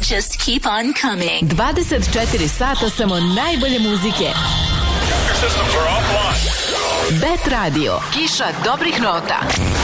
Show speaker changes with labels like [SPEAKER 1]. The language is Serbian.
[SPEAKER 1] just keep on coming.
[SPEAKER 2] 24 sata samo najbolje muzike. Bet Radio, kiša dobrih nota.